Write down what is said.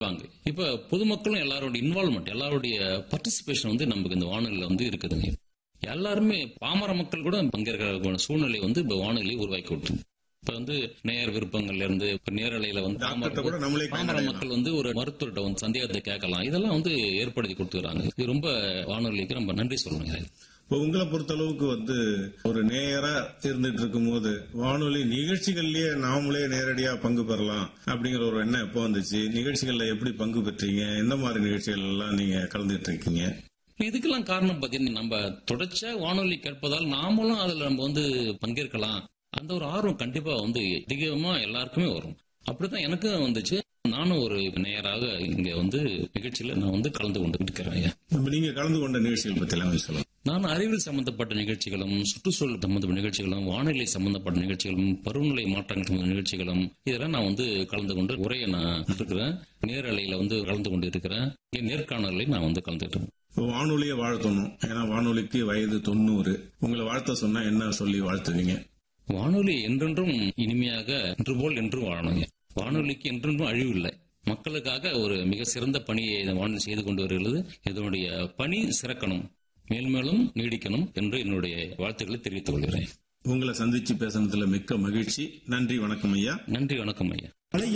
வாங்க. இப்ப பொதுமக்களும் எல்லாரோட இன்வால்வ்மெண்ட், எல்லாருடைய பார்ட்டிசிபேஷன் நமக்கு இந்த வானொலியில இருக்குதுங்க. எல்லாருமே பாமர மக்கள் கூட பங்கேற்கிற சூழ்நிலை இப்ப வானொலி உருவாக்கி விட்டு இப்ப நேயர் விருப்பங்கள்ல இருந்து இப்ப நேரலையில பாமர மக்கள் ஒரு மருத்துவர்கிட்ட சந்தேகத்தை கேட்கலாம். இதெல்லாம் ஏற்படுத்தி கொடுத்துக்கிறாங்க. இது ரொம்ப வானொலிக்கு ரொம்ப நன்றி சொல்லுங்க. இப்போ உங்களை பொறுத்தளவுக்கு ஒரு நேயரா இருந்துட்டு இருக்கும் போது வானொலி நிகழ்ச்சிகள்லயே நாமளே நேரடியா பங்கு பெறலாம் அப்படிங்கிற ஒரு எண்ணம் எப்போ வந்துச்சு? நிகழ்ச்சிகள்ல எப்படி பங்கு பெற்றீங்க? எந்த மாதிரி நிகழ்ச்சிகள் எல்லாம் நீங்க கலந்துட்டு இருக்கீங்க? இதுக்கெல்லாம் காரணம் பாத்தீங்கன்னா, நம்ம தொடர்ச்சியா வானொலி கேட்பதால் நாமளும் அதுல நம்ம பங்கேற்கலாம். அந்த ஒரு ஆர்வம் கண்டிப்பா அதிகமா எல்லாருக்குமே வரும். அப்படித்தான் எனக்கும் வந்துச்சு. நானும் ஒரு நேயராக இங்க நிகழ்ச்சியில நான் கலந்து கொண்டு இருக்கிறேன். நீங்க கலந்து கொண்ட நிகழ்ச்சிகள் பத்தி எல்லாம் சொல்லலாம். நான் அறிவியல் சம்பந்தப்பட்ட நிகழ்ச்சிகளும், சுற்றுச்சூழல் சம்பந்தப்பட்ட நிகழ்ச்சிகளும், வானிலை சம்பந்தப்பட்ட நிகழ்ச்சிகளும், பருவநிலை மாற்றங்கள் சம்பந்த நிகழ்ச்சிகளும் இதெல்லாம் நான் கலந்து கொண்டு உரையை நான் இருக்கிறேன். நேரலையில கலந்து கொண்டு இருக்கிறேன். நேர்காணலில் நான் கலந்துக்கிட்டேன். வானொலியை வாழ்த்தணும், ஏன்னா வானொலிக்கு வயது 90. உங்களை வாழ்த்த சொன்னா என்ன சொல்லி வாழ்த்துவீங்க? வானொலி என்றென்றும் இனிமையாக இன்று போல் என்றும் வாழணுங்க. வானொலிக்கு என்றென்றும் அழிவு இல்லை. மக்களுக்காக ஒரு மிக சிறந்த பணியை வானொலி செய்து கொண்டு வருகிறது. இதனுடைய பணி சிறக்கணும், மேல்மேலும் நீடிக்கணும் என்று என்னுடைய வாழ்த்துக்களை தெரிவித்துக் கொள்கிறேன். உங்களை சந்திச்சு பேசுனதுல மிக்க மகிழ்ச்சி. நன்றி, வணக்கம் ஐயா. நன்றி, வணக்கம் ஐயா.